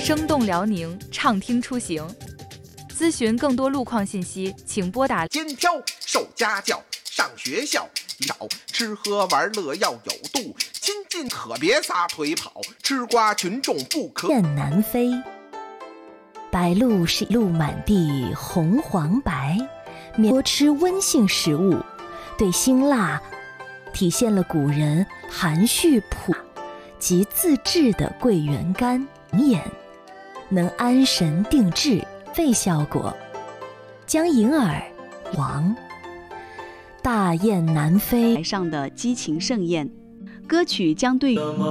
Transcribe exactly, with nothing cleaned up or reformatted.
生动辽宁，畅听出行。咨询更多路况信息，请拨打。 肩挑受家教，上学校少吃喝玩乐要有度，亲近可别撒腿跑，吃瓜群众不可。 雁南飞，白鹭是鹭满地红黄白，多吃温性食物，对辛辣体现了古人含蓄朴及自制的桂圆干眼，能安神定志，肺效果。将银耳王大雁南飞台上的激情盛宴，歌曲将对